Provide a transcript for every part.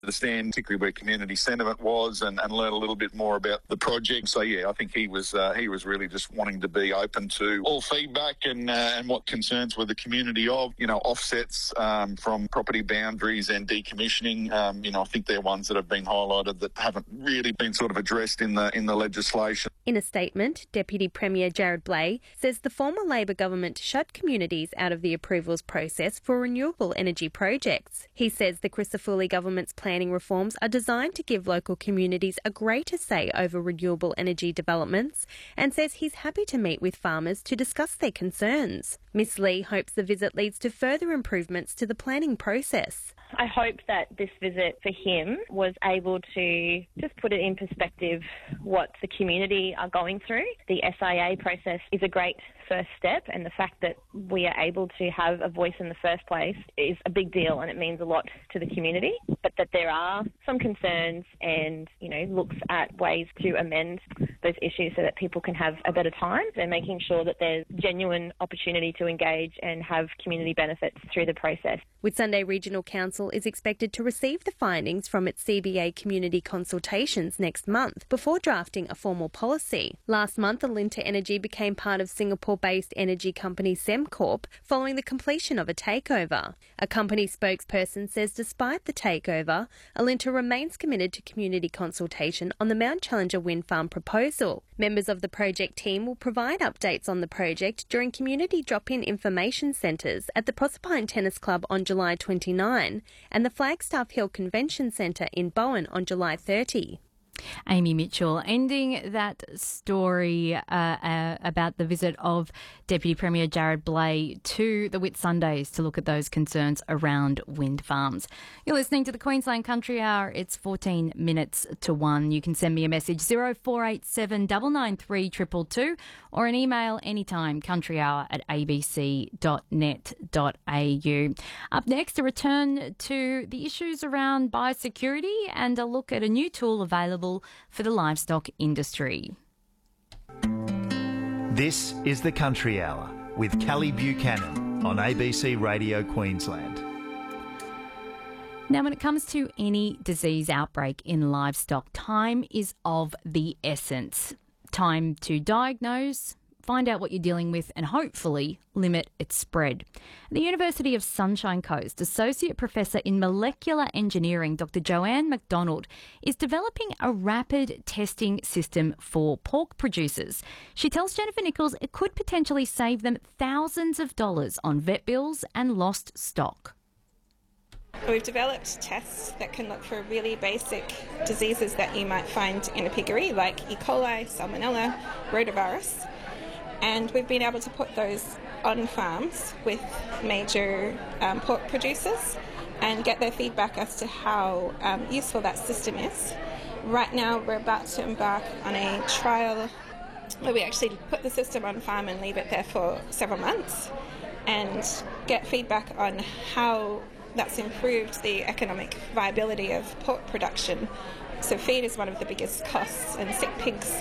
the stand, particularly where community sentiment was, and learn a little bit more about the project. So yeah, I think he was really just wanting to be open to all feedback and what concerns were the community of, offsets from property boundaries and decommissioning. I think they're ones that have been highlighted that haven't really been sort of addressed in the legislation. In a statement, Deputy Premier Jared Blay says the former Labor government shut communities out of the approvals process for renewable energy projects. He says the Crisafulli government's planning reforms are designed to give local communities a greater say over renewable energy developments, and says he's happy to meet with farmers to discuss their concerns. Ms Lee hopes the visit leads to further improvements to the planning process. I hope that this visit for him was able to just put it in perspective what the community are going through. The SIA process is a great first step, and the fact that we are able to have a voice in the first place is a big deal, and it means a lot to the community. But that there are some concerns and, looks at ways to amend those issues so that people can have a better time, and making sure that there's genuine opportunity to engage and have community benefits through the process. Whitsunday Regional Council is expected to receive the findings from its CBA community consultations next month before drafting a formal policy. Last month, Alinta Energy became part of Singapore-based energy company Sembcorp following the completion of a takeover. A company spokesperson says despite the takeover, Alinta remains committed to community consultation on the Mount Challenger wind farm proposal. Members of the project team will provide updates on the project during community drop-in information centres at the Proserpine Tennis Club on July 29 and the Flagstaff Hill Convention Centre in Bowen on July 30. Amy Mitchell, ending that story about the visit of Deputy Premier Jared Blay to the Whitsundays to look at those concerns around wind farms. You're listening to the Queensland Country Hour. It's 14 minutes to 1. You can send me a message 0487 993 222 or an email anytime, countryhour@abc.net.au. Up next, a return to the issues around biosecurity and a look at a new tool available for the livestock industry. This is the Country Hour with Kelly Buchanan on ABC Radio Queensland. Now, when it comes to any disease outbreak in livestock, time is of the essence. Time to diagnose, find out what you're dealing with and hopefully limit its spread. At the University of Sunshine Coast, Associate Professor in Molecular Engineering, Dr. Joanne McDonald, is developing a rapid testing system for pork producers. She tells Jennifer Nichols it could potentially save them thousands of dollars on vet bills and lost stock. We've developed tests that can look for really basic diseases that you might find in a piggery, like E. coli, salmonella, rotavirus. And we've been able to put those on farms with major pork producers and get their feedback as to how useful that system is. Right now we're about to embark on a trial where we actually put the system on farm and leave it there for several months and get feedback on how that's improved the economic viability of pork production. So feed is one of the biggest costs, and sick pigs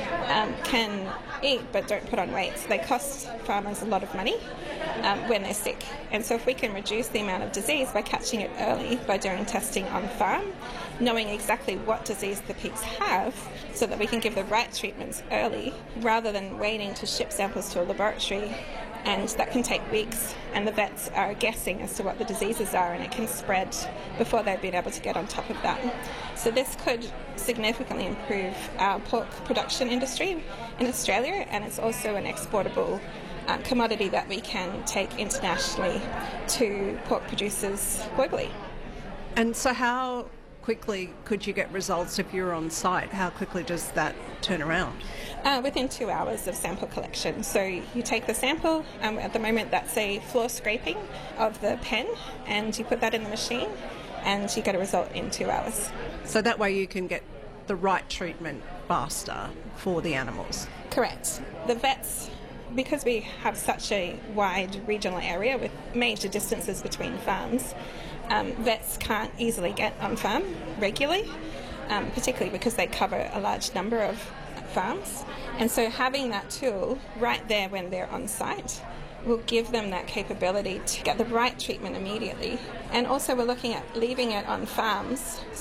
can eat but don't put on weight. So they cost farmers a lot of money when they're sick. And so if we can reduce the amount of disease by catching it early, by doing testing on farm, knowing exactly what disease the pigs have so that we can give the right treatments early rather than waiting to ship samples to a laboratory. And that can take weeks, and the vets are guessing as to what the diseases are, and it can spread before they've been able to get on top of that. So this could significantly improve our pork production industry in Australia, and it's also an exportable commodity that we can take internationally to pork producers globally. And so how quickly could you get results if you're on site? How quickly does that turn around? Within 2 hours of sample collection. So you take the sample, at the moment that's a floor scraping of the pen, and you put that in the machine and you get a result in 2 hours. So that way you can get the right treatment faster for the animals? Correct. The vets, because we have such a wide regional area with major distances between farms, vets can't easily get on farm regularly, particularly because they cover a large number of farms. And so having that tool right there when they're on site will give them that capability to get the right treatment immediately. And also we're looking at leaving it on farms